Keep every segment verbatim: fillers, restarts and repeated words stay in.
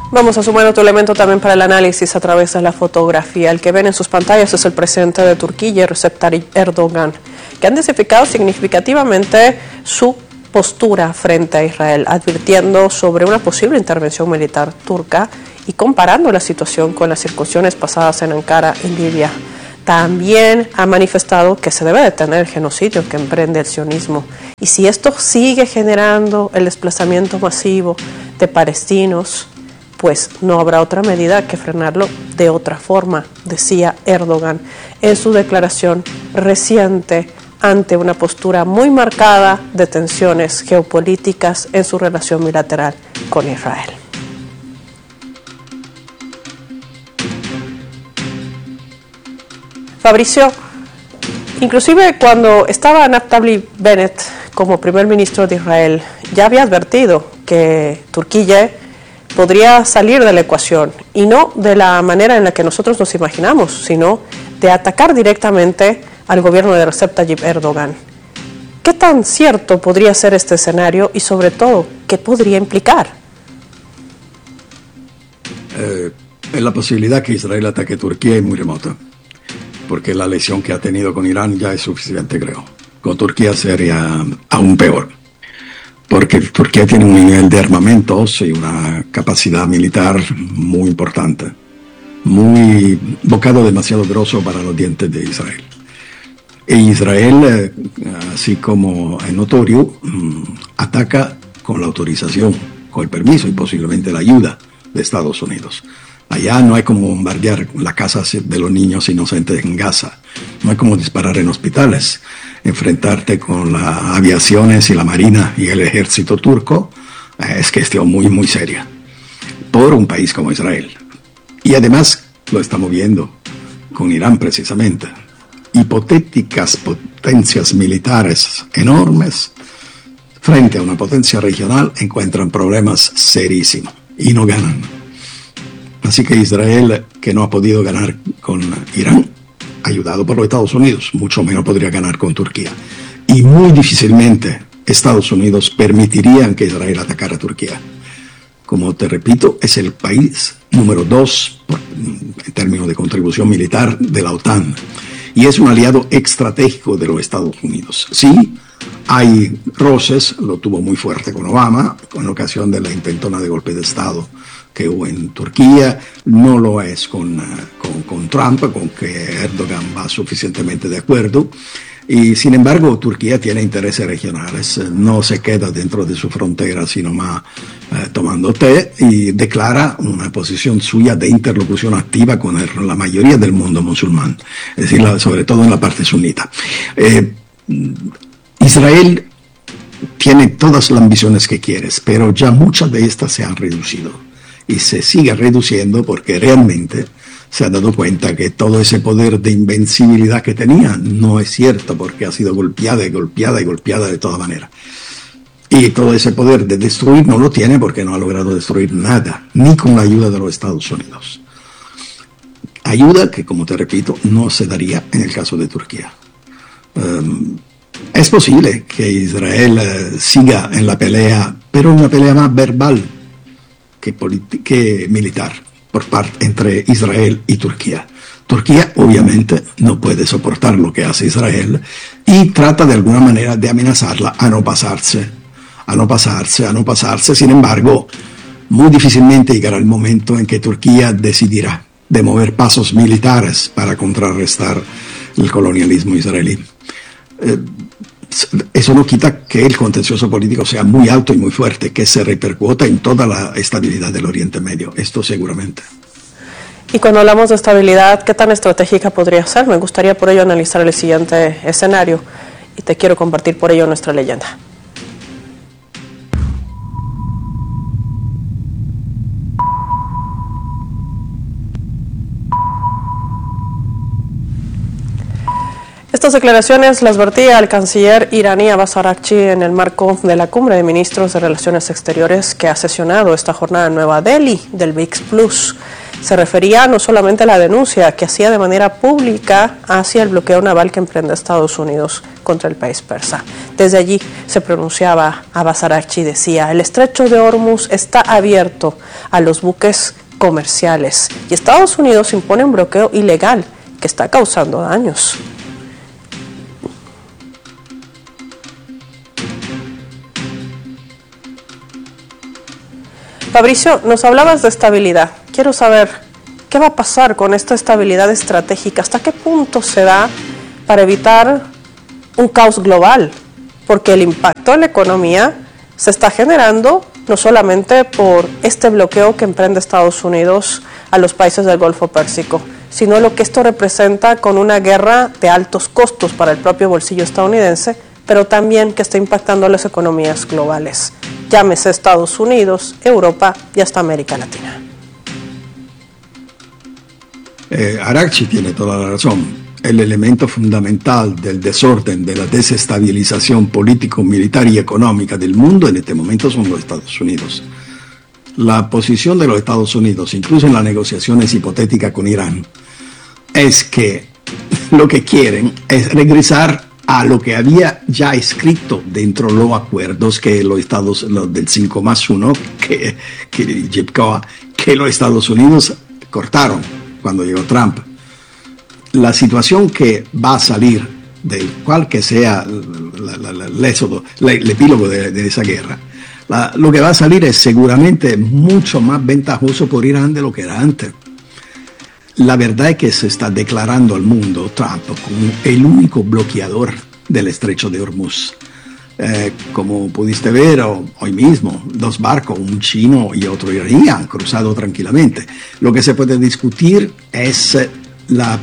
Vamos a sumar otro elemento también para el análisis a través de la fotografía. El que ven en sus pantallas es el presidente de Turquía, Recep Tayyip Erdogan, que han diversificado significativamente su postura frente a Israel, advirtiendo sobre una posible intervención militar turca y comparando la situación con las incursiones pasadas en Ankara y Libia. También ha manifestado que se debe detener el genocidio que emprende el sionismo. Y si esto sigue generando el desplazamiento masivo de palestinos, pues no habrá otra medida que frenarlo de otra forma, decía Erdogan en su declaración reciente ante una postura muy marcada de tensiones geopolíticas en su relación bilateral con Israel. Fabricio, inclusive cuando estaba Naftali Bennett como primer ministro de Israel, ya había advertido que Turquía podría salir de la ecuación, y no de la manera en la que nosotros nos imaginamos, sino de atacar directamente al gobierno de Recep Tayyip Erdogan. ¿Qué tan cierto podría ser este escenario y, sobre todo, qué podría implicar? Eh, la posibilidad que Israel ataque a Turquía es muy remota, porque la lesión que ha tenido con Irán ya es suficiente, creo. Con Turquía sería aún peor, porque Turquía tiene un nivel de armamentos y una capacidad militar muy importante, muy bocado demasiado grosso para los dientes de Israel. E Israel, así como es notorio, ataca con la autorización, con el permiso y posiblemente la ayuda de Estados Unidos. Allá no hay como bombardear las casas de los niños inocentes en Gaza, no hay como disparar en hospitales, enfrentarte con las aviaciones y la marina y el ejército turco es cuestión muy muy seria por un país como Israel. Y además lo estamos viendo con Irán precisamente. Hipotéticas potencias militares enormes frente a una potencia regional encuentran problemas serísimos y no ganan. Así que Israel, que no ha podido ganar con Irán, ayudado por los Estados Unidos, mucho menos podría ganar con Turquía. Y muy difícilmente Estados Unidos permitirían que Israel atacara a Turquía. Como te repito, es el país número dos en términos de contribución militar de la OTAN. Y es un aliado estratégico de los Estados Unidos. Sí, hay roces, lo tuvo muy fuerte con Obama, con ocasión de la intentona de golpe de Estado que hubo en Turquía, no lo es con, con, con Trump, con que Erdogan va suficientemente de acuerdo. Y sin embargo, Turquía tiene intereses regionales, no se queda dentro de su frontera, sino más eh, tomando té, y declara una posición suya de interlocución activa con el, la mayoría del mundo musulmán, es decir, la, sobre todo en la parte sunita. Eh, Israel tiene todas las ambiciones que quieres, pero ya muchas de estas se han reducido. Y se sigue reduciendo porque realmente se ha dado cuenta que todo ese poder de invencibilidad que tenía no es cierto, porque ha sido golpeada y golpeada y golpeada de toda manera. Y todo ese poder de destruir no lo tiene porque no ha logrado destruir nada, ni con la ayuda de los Estados Unidos. Ayuda que, como te repito, no se daría en el caso de Turquía. Um, es posible que Israel uh, siga en la pelea, pero una pelea más verbal que, que militar por parte entre Israel y Turquía. Turquía obviamente no puede soportar lo que hace Israel y trata de alguna manera de amenazarla a no pasarse, a no pasarse, a no pasarse. Sin embargo, muy difícilmente llegará el momento en que Turquía decidirá de mover pasos militares para contrarrestar el colonialismo israelí. Eh, Eso no quita que el contencioso político sea muy alto y muy fuerte, que se repercuta en toda la estabilidad del Oriente Medio, esto seguramente. Y cuando hablamos de estabilidad, ¿qué tan estratégica podría ser? Me gustaría por ello analizar el siguiente escenario y te quiero compartir por ello nuestra leyenda. Estas declaraciones las vertía el canciller iraní Abbas Araghchi en el marco de la cumbre de ministros de Relaciones Exteriores que ha sesionado esta jornada en Nueva Delhi del B R I C S Plus. Se refería no solamente a la denuncia que hacía de manera pública hacia el bloqueo naval que emprende Estados Unidos contra el país persa. Desde allí se pronunciaba Abbas Araghchi y decía: el estrecho de Hormuz está abierto a los buques comerciales y Estados Unidos impone un bloqueo ilegal que está causando daños. Fabricio, nos hablabas de estabilidad. Quiero saber qué va a pasar con esta estabilidad estratégica, hasta qué punto se da para evitar un caos global, porque el impacto en la economía se está generando no solamente por este bloqueo que emprende Estados Unidos a los países del Golfo Pérsico, sino lo que esto representa con una guerra de altos costos para el propio bolsillo estadounidense, pero también que está impactando a las economías globales. Llámese Estados Unidos, Europa y hasta América Latina. Eh, Araghchi tiene toda la razón. El elemento fundamental del desorden, de la desestabilización político, militar y económica del mundo en este momento son los Estados Unidos. La posición de los Estados Unidos, incluso en las negociaciones hipotéticas con Irán, es que lo que quieren es regresar a lo que había ya escrito dentro de los acuerdos que los Estados los del cinco más uno que, que, que los Estados Unidos cortaron cuando llegó Trump. La situación que va a salir del cual que sea la, la, la, el éxodo, la, el epílogo de, de esa guerra, la, lo que va a salir es seguramente mucho más ventajoso por Irán de lo que era antes. La verdad es que se está declarando al mundo Trump como el único bloqueador del estrecho de Hormuz. Eh, como pudiste ver hoy mismo, dos barcos, un chino y otro iraní, han cruzado tranquilamente. Lo que se puede discutir es la,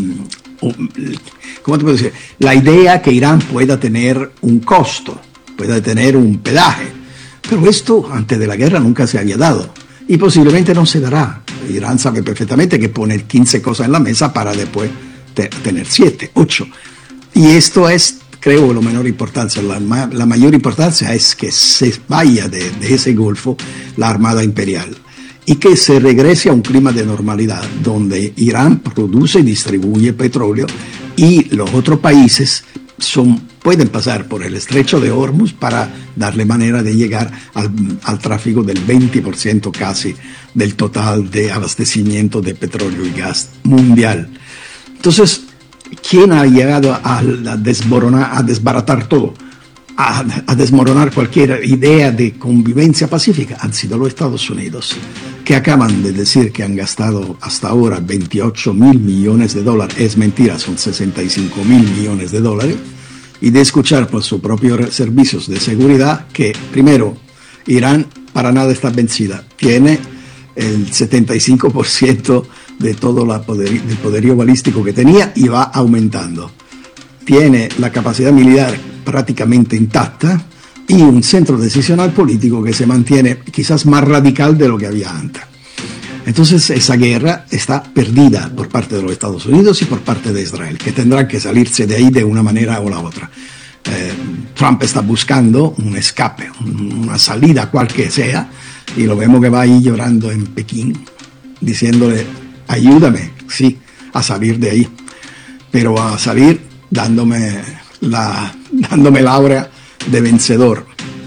¿cómo te puedo decir? La idea que Irán pueda tener un costo, pueda tener un peaje. Pero esto antes de la guerra nunca se había dado y posiblemente no se dará. Irán sabe perfectamente que pone quince cosas en la mesa para después te, tener siete, ocho. Y esto es, creo, lo menor importancia. La, la mayor importancia es que se vaya de, de ese golfo la Armada Imperial y que se regrese a un clima de normalidad donde Irán produce y distribuye petróleo y los otros países son, pueden pasar por el estrecho de Hormuz para darle manera de llegar al, al tráfico del veinte por ciento casi del total de abastecimiento de petróleo y gas mundial. Entonces, ¿quién ha llegado a, a desmoronar, a desbaratar todo? A, a desmoronar cualquier idea de convivencia pacífica? Han sido los Estados Unidos, que acaban de decir que han gastado hasta ahora veintiocho mil millones de dólares. Es mentira, son sesenta y cinco mil millones de dólares. Y de escuchar por sus propios servicios de seguridad que, primero, Irán para nada está vencida. Tiene el setenta y cinco por ciento de todo la poder, el poderío balístico que tenía y va aumentando. Tiene la capacidad militar prácticamente intacta y un centro decisional político que se mantiene quizás más radical de lo que había antes. Entonces esa guerra está perdida por parte de los Estados Unidos y por parte de Israel, que tendrán que salirse de ahí de una manera o la otra. Eh, Trump está buscando un escape, una salida cual que sea, y lo vemos que va ahí llorando en Pekín, diciéndole, ayúdame, sí, a salir de ahí, pero a salir dándome la, dándome la aura de vencedor.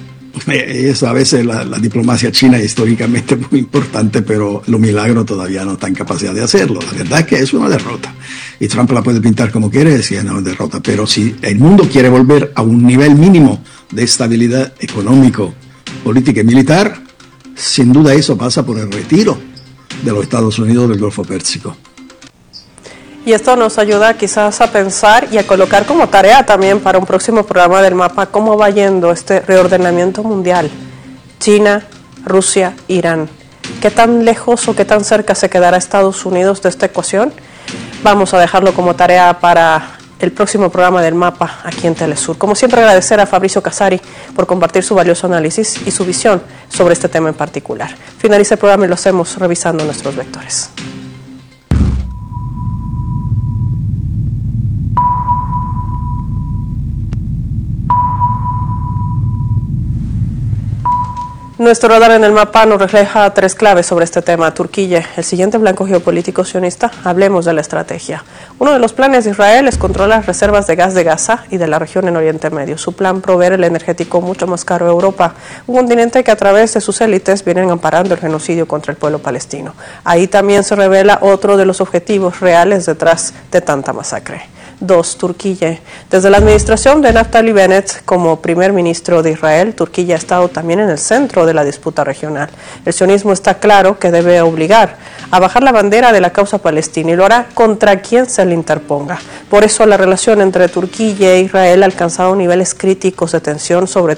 Eso a veces la, la diplomacia china es históricamente muy importante, pero los milagros todavía no están en capacidad de hacerlo. La verdad es que es una derrota. Y Trump la puede pintar como quiere, decir es una derrota. Pero si el mundo quiere volver a un nivel mínimo de estabilidad económico, política y militar, sin duda eso pasa por el retiro de los Estados Unidos del Golfo Pérsico. Y esto nos ayuda quizás a pensar y a colocar como tarea también para un próximo programa del mapa cómo va yendo este reordenamiento mundial. China, Rusia, Irán. ¿Qué tan lejos o qué tan cerca se quedará Estados Unidos de esta ecuación? Vamos a dejarlo como tarea para el próximo programa del mapa aquí en Telesur. Como siempre, agradecer a Fabricio Casari por compartir su valioso análisis y su visión sobre este tema en particular. Finaliza el programa y lo hacemos revisando nuestros vectores. Nuestro radar en el mapa nos refleja tres claves sobre este tema. Turquía, el siguiente blanco geopolítico sionista. Hablemos de la estrategia. Uno de los planes de Israel es controlar las reservas de gas de Gaza y de la región en Oriente Medio. Su plan proveer el energético mucho más caro a Europa, un continente que a través de sus élites vienen amparando el genocidio contra el pueblo palestino. Ahí también se revela otro de los objetivos reales detrás de tanta masacre. Dos, Turquía. Desde la administración de Naftali Bennett como primer ministro de Israel, Turquía ha estado también en el centro de la disputa regional. El sionismo está claro que debe obligar a bajar la bandera de la causa palestina y lo hará contra quien se le interponga. Por eso la relación entre Turquía e Israel ha alcanzado niveles críticos de tensión, sobre